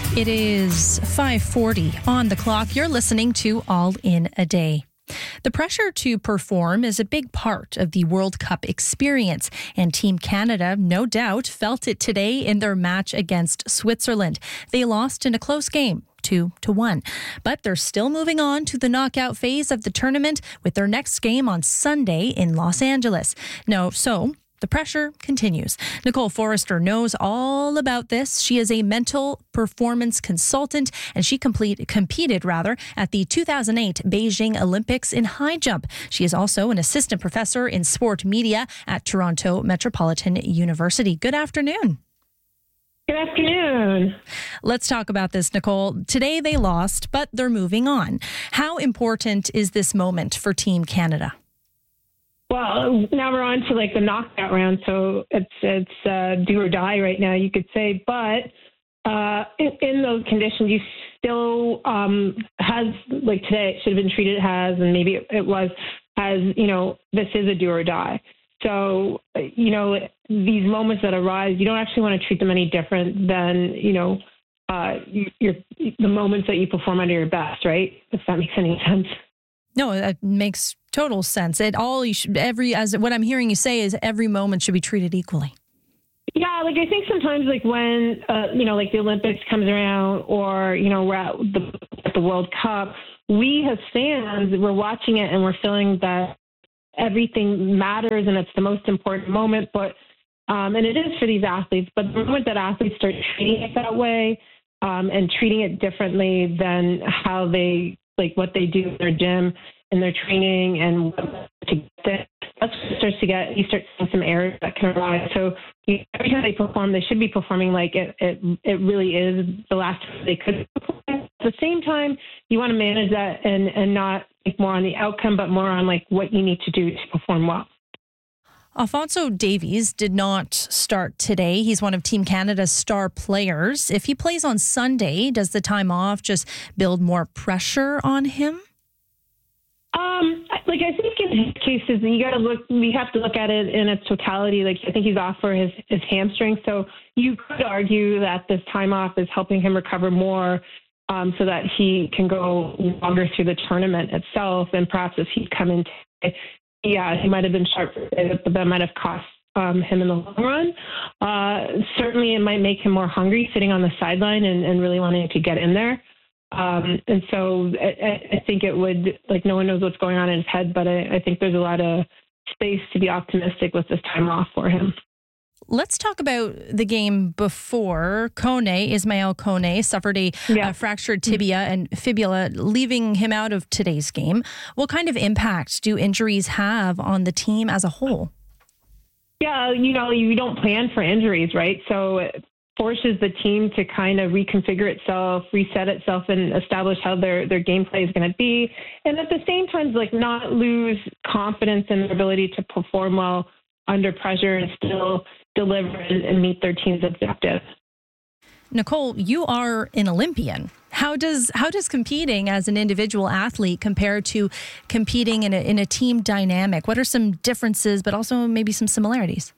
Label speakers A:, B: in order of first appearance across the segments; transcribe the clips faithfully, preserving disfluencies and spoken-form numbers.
A: It is five forty on the clock. You're listening to All in a Day. The pressure to perform is a big part of the World Cup experience, and Team Canada, no doubt, felt it today in their match against Switzerland. They lost in a close game, two to one. But they're still moving on to the knockout phase of the tournament with their next game on Sunday in Los Angeles. No, so the pressure continues. Nicole Forrester knows all about this. She is a mental performance consultant, and she complete, competed rather at the two thousand eight Beijing Olympics in high jump. She is also an assistant professor in sport media at Toronto Metropolitan University. Good afternoon.
B: Good afternoon.
A: Let's talk about this, Nicole. Today they lost, but they're moving on. How important is this moment for Team Canada?
B: Well, now we're on to like the knockout round, so it's it's uh, do or die right now, you could say. But uh, in, in those conditions, you still um, has like today it should have been treated as, and maybe it, it was as, you know, this is a do or die. So you know, these moments that arise, you don't actually want to treat them any different than, you know, uh, your the moments that you perform under your best, right? If that makes any sense.
A: No, that makes total sense. It all you should every as what I'm hearing you say is every moment should be treated equally.
B: Yeah, like I think sometimes like when uh, you know, like the Olympics comes around, or you know, we're at the at the World Cup, we as fans, we're watching it and we're feeling that everything matters and it's the most important moment. But um, and it is for these athletes. But the moment that athletes start treating it that way um, and treating it differently than how they like what they do in their gym and their training and what to get, that's what starts to get, you start seeing some errors that can arise. So you know, every time they perform, they should be performing like it, it, it really is the last time they could perform. At the same time, you want to manage that and, and not think more on the outcome, but more on like what you need to do to perform well.
A: Alfonso Davies did not start today. He's one of Team Canada's star players. If he plays on Sunday, does the time off just build more pressure on him?
B: Um, like I think in his cases, you got to look. We have to look at it in its totality. Like I think he's off for his his hamstring, so you could argue that this time off is helping him recover more, um, so that he can go longer through the tournament itself. And perhaps if he'd come in today, yeah, he might have been sharp, but that might have cost um, him in the long run. Uh, certainly, it might make him more hungry sitting on the sideline and, and really wanting to get in there. Um, and so I, I think it would, like, no one knows what's going on in his head, but I, I think there's a lot of space to be optimistic with this time off for him.
A: Let's talk about the game before. Kone, Ismail Kone, suffered a
B: yeah.
A: uh, fractured tibia and fibula, leaving him out of today's game. What kind of impact do injuries have on the team as a whole?
B: Yeah, you know, you don't plan for injuries, right? So it forces the team to kind of reconfigure itself, reset itself, and establish how their, their gameplay is going to be. And at the same time, like, not lose confidence in their ability to perform well under pressure and still deliver and meet their team's objective.
A: Nicole, you are an Olympian. How does how does competing as an individual athlete compare to competing in a in a team dynamic? What are some differences, but also maybe some similarities?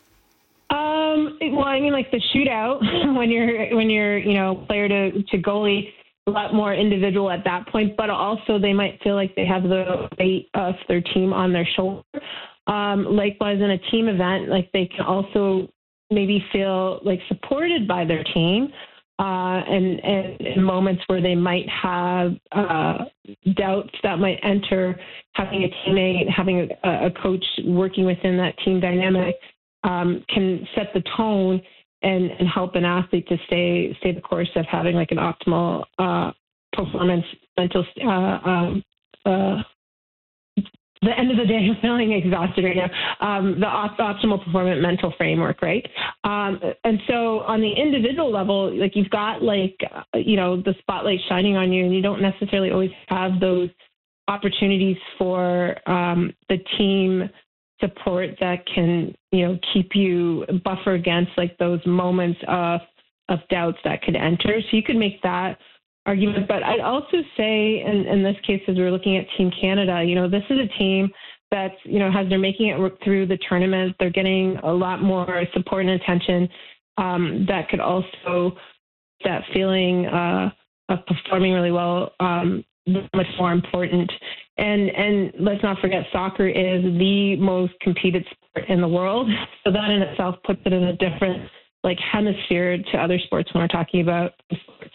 B: Um, well, I mean, like the shootout when you're when you're you know player to, to goalie, a lot more individual at that point, but also they might feel like they have the weight of their team on their shoulder. Um, likewise, in a team event, like they can also maybe feel like supported by their team, uh, and, and in moments where they might have uh, doubts that might enter, having a teammate, having a, a coach working within that team dynamic um, can set the tone and, and help an athlete to stay stay the course of having like an optimal uh, performance, mental. Uh, um, uh, the end of the day, I'm feeling exhausted right now. Um, the op- optimal performance mental framework, right? Um, and so on the individual level, like you've got like, uh, you know, the spotlight shining on you, and you don't necessarily always have those opportunities for um, the team support that can, you know, keep you buffer against like those moments of, of doubts that could enter. So you could make that argument. But I'd also say in, in this case, as we're looking at Team Canada, you know, this is a team that's, you know, as they're making it through the tournament, they're getting a lot more support and attention um, that could also that feeling uh, of performing really well um, much more important. And and let's not forget, soccer is the most competed sport in the world. So that in itself puts it in a different like hemisphere to other sports when we're talking about sports.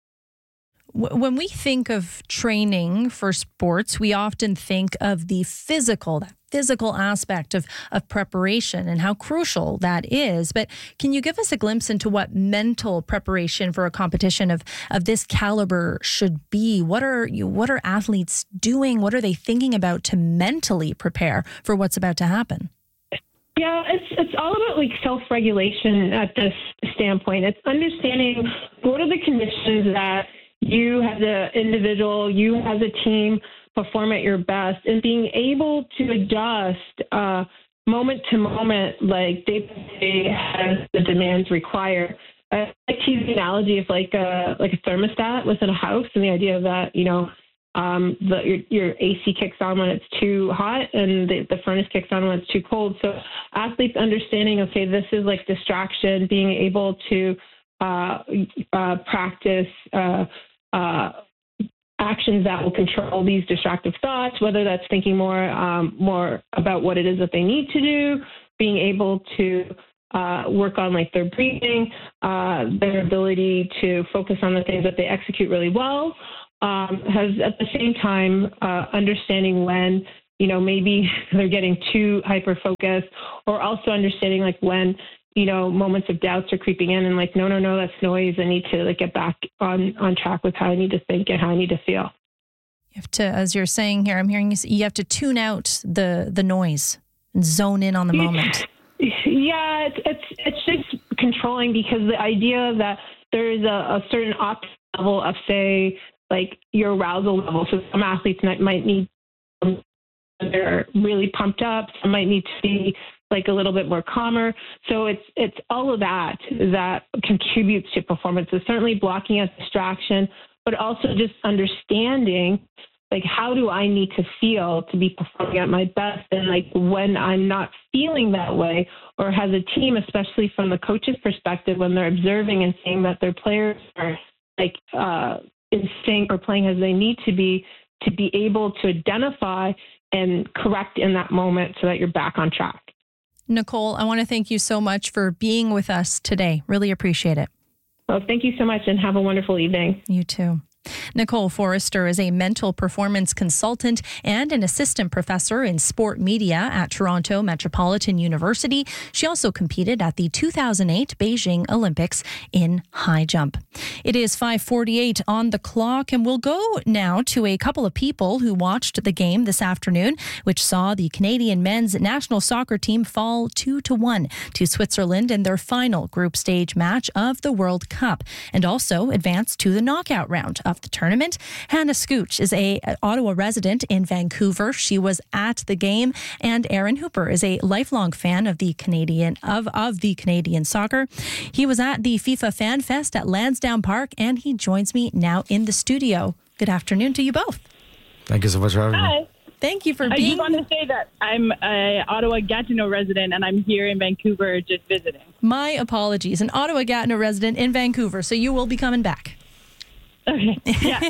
A: When we think of training for sports, we often think of the physical, that physical aspect of, of preparation and how crucial that is. But can you give us a glimpse into what mental preparation for a competition of, of this caliber should be? What are you, what are athletes doing? What are they thinking about to mentally prepare for what's about to happen?
B: Yeah, it's it's all about like self-regulation at this standpoint. It's understanding what are the conditions that you as an individual, you as a team perform at your best, and being able to adjust uh, moment to moment, like day to day as the demands require. I like to use the analogy of like a like a thermostat within a house, and the idea that you know um, the, your, your A C kicks on when it's too hot, and the, the furnace kicks on when it's too cold. So athletes understanding, okay, this is like distraction, being able to uh, uh, practice. Uh, Uh, actions that will control these distractive thoughts, whether that's thinking more um, more about what it is that they need to do, being able to uh, work on like their breathing, uh, their ability to focus on the things that they execute really well, um, has at the same time uh, understanding when, you know, maybe they're getting too hyper-focused, or also understanding like when, you know, moments of doubts are creeping in and like, no, no, no, that's noise. I need to like get back on, on track with how I need to think and how I need to feel.
A: You have to, as you're saying here, I'm hearing you say, you have to tune out the, the noise and zone in on the moment.
B: Yeah, it's, it's, it's just controlling, because the idea that there is a, a certain optimal level of, say, like your arousal level. So some athletes might, might need, um, they're really pumped up. Some might need to be like a little bit more calmer. So it's it's all of that that contributes to performance. So certainly blocking out distraction, but also just understanding like how do I need to feel to be performing at my best, and like when I'm not feeling that way, or has a team, especially from the coach's perspective, when they're observing and seeing that their players are like uh, in sync or playing as they need to be, to be able to identify and correct in that moment so that you're back on track.
A: Nicole, I want to thank you so much for being with us today. Really appreciate it.
B: Well, thank you so much, and have a wonderful evening.
A: You too. Nicole Forrester is a mental performance consultant and an assistant professor in sport media at Toronto Metropolitan University. She also competed at the two thousand eight Beijing Olympics in high jump. It is five forty-eight on the clock, and we'll go now to a couple of people who watched the game this afternoon, which saw the Canadian men's national soccer team fall two to one to Switzerland in their final group stage match of the World Cup, and also advance to the knockout round of the tournament. Hannah Scooch is a Ottawa resident in Vancouver. She was at the game, and Aaron Hooper is a lifelong fan of the Canadian of, of the Canadian soccer. He was at the FIFA Fan Fest at Lansdowne Park, and he joins me now in the studio. Good afternoon to you both.
C: Thank you so much for having
D: Hi.
C: me.
A: Thank you for
D: I
A: being.
D: just want to say that I'm a Ottawa Gatineau resident, and I'm here in Vancouver just visiting.
A: My apologies. An Ottawa Gatineau resident in Vancouver, so you will be coming back.
D: Okay. Yeah.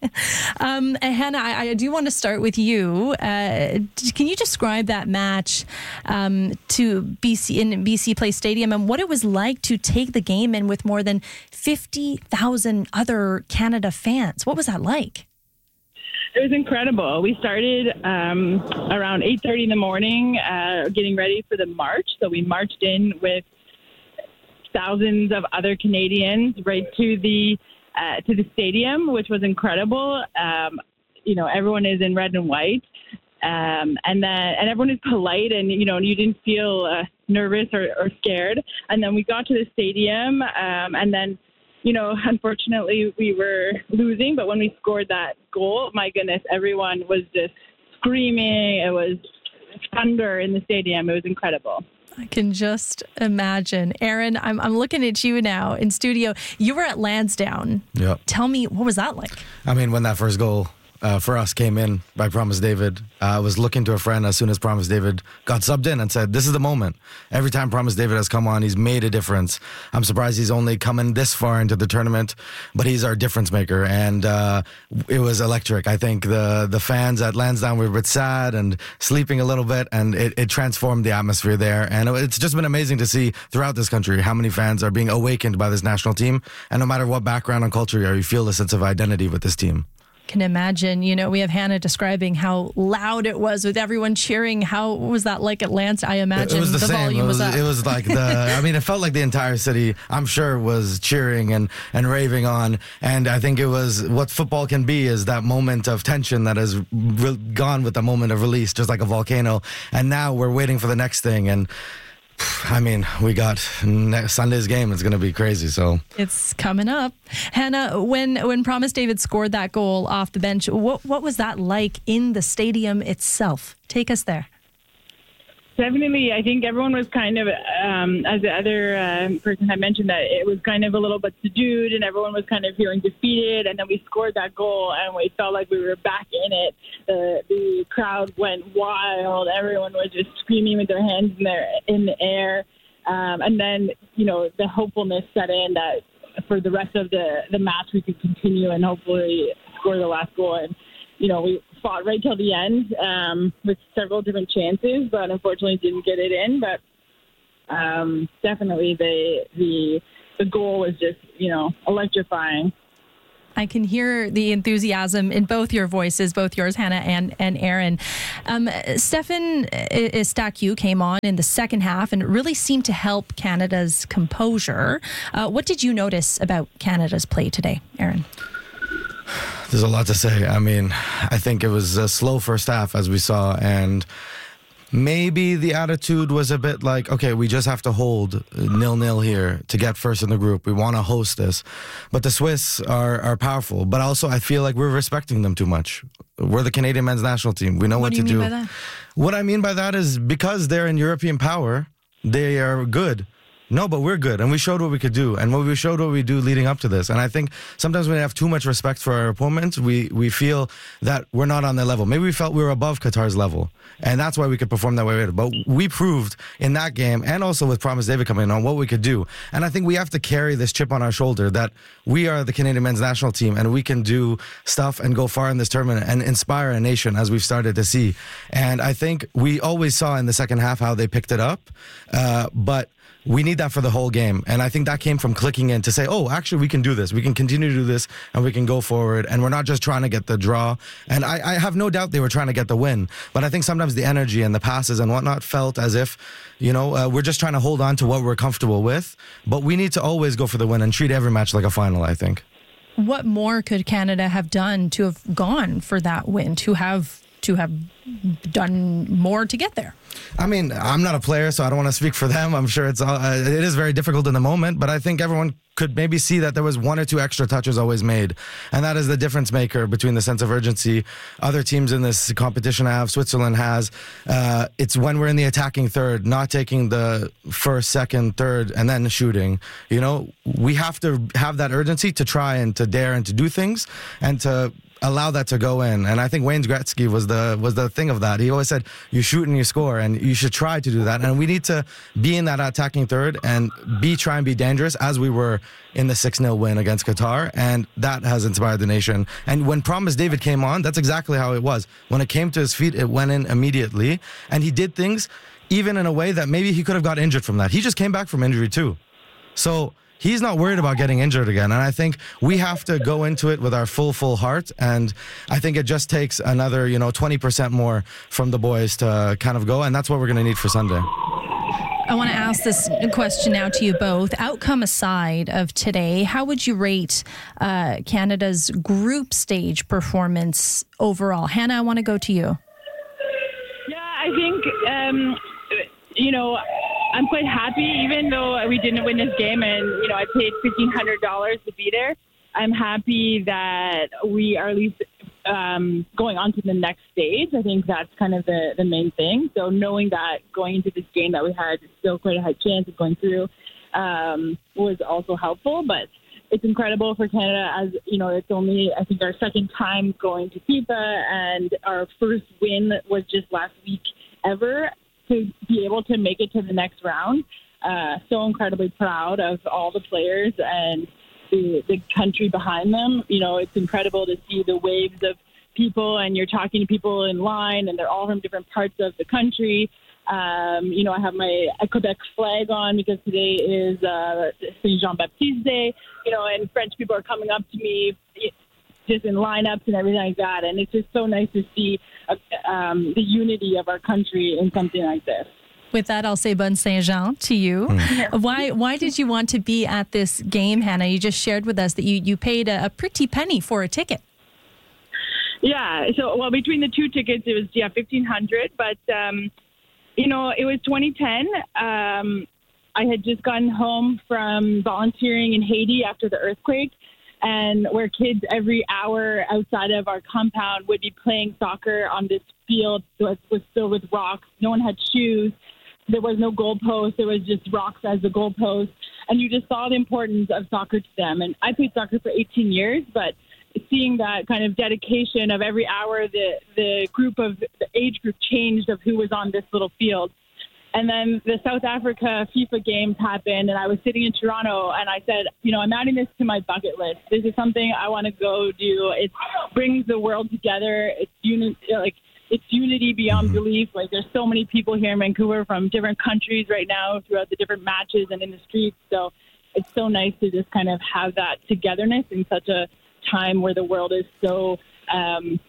A: um, Hannah, I, I do want to start with you. Uh, can you describe that match um, to B C in B C Place Stadium and what it was like to take the game in with more than fifty thousand other Canada fans? What was that like?
D: It was incredible. We started um, around eight thirty in the morning, uh, getting ready for the march. So we marched in with thousands of other Canadians right to the Uh, to the stadium, which was incredible. Um, you know, everyone is in red and white, um, and then and everyone is polite, and you know, you didn't feel uh, nervous or, or scared. And then we got to the stadium, um, and then, you know, unfortunately we were losing. But when we scored that goal, my goodness, everyone was just screaming. It was thunder in the stadium. It was incredible.
A: I can just imagine. Aaron, I'm I'm looking at you now in studio. You were at Lansdowne.
C: Yeah.
A: Tell me, what was that like?
C: I mean, when that first goal uh, for us came in by Promise David. Uh, I was looking to a friend as soon as Promise David got subbed in and said, this is the moment. Every time Promise David has come on, he's made a difference. I'm surprised he's only coming this far into the tournament, but he's our difference maker. And uh, it was electric. I think the, the fans at Lansdowne were a bit sad and sleeping a little bit, and it, it transformed the atmosphere there. And it's just been amazing to see throughout this country how many fans are being awakened by this national team. And no matter what background and culture you are, you feel a sense of identity with this team.
A: Can imagine. You know, we have Hannah describing how loud it was with everyone cheering. How was that like at Lance? I imagine
C: it was the,
A: the
C: same.
A: volume
C: it was,
A: was up.
C: It was like the, I mean, it felt like the entire city, I'm sure, was cheering and, and raving on. And I think it was what football can be, is that moment of tension that has re- gone with the moment of release, just like a volcano. And now we're waiting for the next thing. And I mean, we got next Sunday's game. It's going to be crazy. So
A: it's coming up. Hannah, when when Promise David scored that goal off the bench, what what was that like in the stadium itself? Take us there.
D: Definitely, I think everyone was kind of, um, as the other uh, person had mentioned, that it was kind of a little bit subdued, and everyone was kind of feeling defeated. And then we scored that goal, and we felt like we were back in it. The the crowd went wild. Everyone was just screaming with their hands in their in the air. Um, and then, you know, the hopefulness set in that for the rest of the the match we could continue and hopefully score the last goal. And you know, we fought right till the end um, with several different chances, but unfortunately didn't get it in. But um, definitely the the the goal was just, you know, electrifying.
A: I can hear the enthusiasm in both your voices, both yours, Hannah, and, and Aaron. Um, Stefan Estacu came on in the second half and really seemed to help Canada's composure. Uh, what did you notice about Canada's play today, Aaron?
C: There's a lot to say. I mean, I think it was a slow first half, as we saw, and maybe the attitude was a bit like, okay, we just have to hold nil-nil here to get first in the group. We want to host this. But the Swiss are, are powerful. But also, I feel like we're respecting them too much. We're the Canadian men's national team. We know what,
A: what do
C: to
A: you
C: do.
A: mean by that?
C: What I mean by that is because they're in European power, they are good. No, but we're good, and we showed what we could do, and what we showed what we do leading up to this. And I think sometimes when we have too much respect for our opponents, we, we feel that we're not on their level. Maybe we felt we were above Qatar's level, and that's why we could perform that way. But we proved in that game, and also with Promise David coming on, what we could do. And I think we have to carry this chip on our shoulder that we are the Canadian men's national team, and we can do stuff and go far in this tournament and inspire a nation, as we've started to see. And I think we always saw in the second half how they picked it up, uh, but we need that for the whole game. And I think that came from clicking in to say, oh, actually, we can do this. We can continue to do this, and we can go forward. And we're not just trying to get the draw. And I, I have no doubt they were trying to get the win. But I think sometimes the energy and the passes and whatnot felt as if, you know, uh, we're just trying to hold on to what we're comfortable with. But we need to always go for the win and treat every match like a final, I think.
A: What more could Canada have done to have gone for that win, to have to have done more to get there?
C: I mean, I'm not a player, so I don't want to speak for them. I'm sure it's uh, it is very difficult in the moment, but I think everyone could maybe see that there was one or two extra touches always made, and that is the difference maker between the sense of urgency other teams in this competition have, Switzerland has. Uh, it's when we're in the attacking third, not taking the first, second, third, and then shooting. You know, we have to have that urgency to try and to dare and to do things and to allow that to go in. And I think Wayne Gretzky was the was the thing of that. He always said, you shoot and you score, and you should try to do that. And we need to be in that attacking third and be try and be dangerous, as we were in the six nil win against Qatar. And that has inspired the nation. And when Promise David came on, that's exactly how it was. When it came to his feet, it went in immediately. And he did things even in a way that maybe he could have got injured from that. He just came back from injury too. So he's not worried about getting injured again. And I think we have to go into it with our full, full heart. And I think it just takes another, you know, twenty percent more from the boys to kind of go. And that's what we're going to need for Sunday.
A: I want to ask this question now to you both. Outcome aside of today, how would you rate uh, Canada's group stage performance overall? Hannah, I want to go to you.
D: Yeah, I think, um, you know, I'm quite happy, even though we didn't win this game and, you know, I paid fifteen hundred dollars to be there. I'm happy that we are at least um, going on to the next stage. I think that's kind of the, the main thing. So knowing that going into this game that we had still quite a high chance of going through um, was also helpful. But it's incredible for Canada, as you know, it's only, I think, our second time going to FIFA, and our first win was just last week ever, to be able to make it to the next round. Uh, so incredibly proud of all the players and the, the country behind them. You know, it's incredible to see the waves of people, and you're talking to people in line, and they're all from different parts of the country. Um, you know, I have my Quebec flag on because today is uh, Saint Jean-Baptiste Day, you know, and French people are coming up to me just in lineups and everything like that. And it's just so nice to see uh, um, the unity of our country in something like this.
A: With that, I'll say Bonne Saint-Jean to you. Mm. Why why did you want to be at this game, Hannah? You just shared with us that you, you paid a, a pretty penny for a ticket.
D: Yeah. So, well, between the two tickets, it was, yeah, fifteen hundred dollars. But, um, you know, it was twenty ten. Um, I had just gotten home from volunteering in Haiti after the earthquake, and where kids every hour outside of our compound would be playing soccer on this field that was filled with rocks. No one had shoes. There was no goalpost. There was just rocks as the goalpost. And you just saw the importance of soccer to them. And I played soccer for eighteen years, but seeing that kind of dedication of every hour, the, the group of the age group changed of who was on this little field. And then the South Africa FIFA games happened, and I was sitting in Toronto, and I said, you know, I'm adding this to my bucket list. This is something I want to go do. It brings the world together. It's uni- like it's unity beyond belief. Like, there's so many people here in Vancouver from different countries right now throughout the different matches and in the streets. So it's so nice to just kind of have that togetherness in such a time where the world is so, um,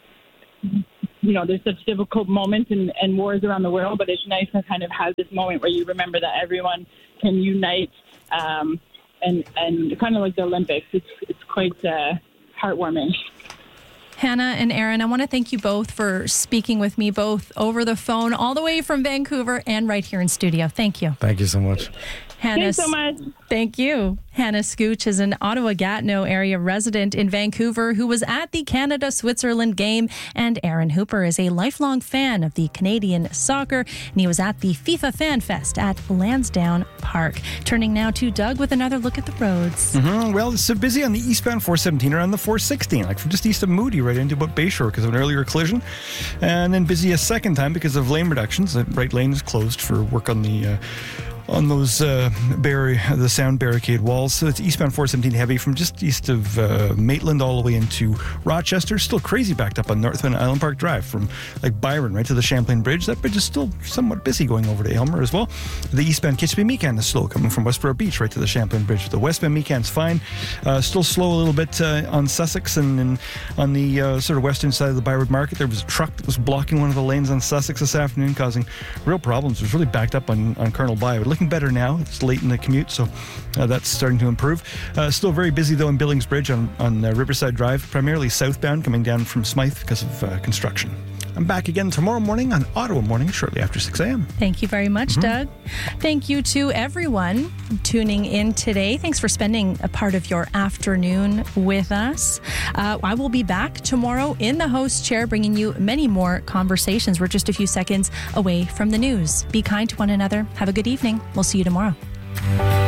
D: you know, there's such difficult moments and, and wars around the world, but it's nice to kind of have this moment where you remember that everyone can unite, um, and, and kind of like the Olympics. It's, it's quite uh, heartwarming.
A: Hannah and Aaron, I want to thank you both for speaking with me, both over the phone, all the way from Vancouver and right here in studio. Thank you.
C: Thank you so much.
A: Hannah,
D: Thanks so much.
A: Thank you. Hannah Scooch is an Ottawa-Gatineau area resident in Vancouver who was at the Canada-Switzerland game, and Aaron Hooper is a lifelong fan of the Canadian soccer, and he was at the FIFA Fan Fest at Lansdowne Park. Turning now to Doug with another look at the roads.
E: Mm-hmm. Well, it's so busy on the eastbound four seventeen around the four sixteen, like from just east of Moody right into about Bayshore because of an earlier collision, and then busy a second time because of lane reductions. The right lane is closed for work on the uh, on those uh, barri- the sound barricade walls. So it's eastbound four seventeen heavy from just east of uh, Maitland all the way into Rochester. Still crazy backed up on Northland Island Park Drive from like Byron right to the Champlain Bridge. That bridge is still somewhat busy going over to Aylmer as well. The eastbound Kitcheby-Meekan is slow coming from Westboro Beach right to the Champlain Bridge. The westbound Meekan's fine. Uh, still slow a little bit uh, on Sussex and, and on the uh, sort of western side of the Byward Market. There was a truck that was blocking one of the lanes on Sussex this afternoon, causing real problems. It was really backed up on, on Colonel By. But looking better now. It's late in the commute, so uh, that's starting to improve. Uh, still very busy, though, in Billings Bridge on, on uh, Riverside Drive, primarily southbound, coming down from Smythe because of uh, construction. I'm back again tomorrow morning on Ottawa Morning, shortly after six a.m.
A: Thank you very much, mm-hmm. Doug. Thank you to everyone tuning in today. Thanks for spending a part of your afternoon with us. Uh, I will be back tomorrow in the host chair, bringing you many more conversations. We're just a few seconds away from the news. Be kind to one another. Have a good evening. We'll see you tomorrow.